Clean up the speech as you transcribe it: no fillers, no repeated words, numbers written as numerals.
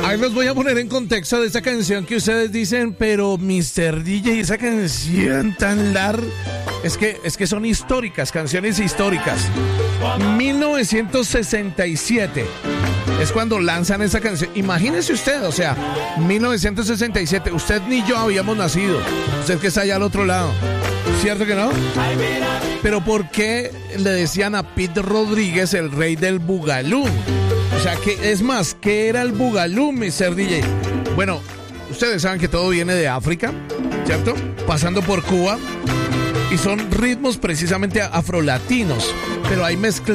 Ahí los voy a poner en contexto de esa canción que ustedes dicen, pero Mr. DJ, esa canción tan larga, es que son históricas, canciones históricas. 1967 es cuando lanzan esa canción. Imagínese usted, o sea, 1967, usted ni yo habíamos nacido. Usted que está allá al otro lado. ¿Cierto que no? Pero ¿por qué le decían a Pete Rodríguez el rey del bugalú? O sea, que es más, ¿qué era el bugalú, Mr. DJ? Bueno, ustedes saben que todo viene de África, ¿cierto? Pasando por Cuba. Y son ritmos precisamente afrolatinos, pero hay mezclas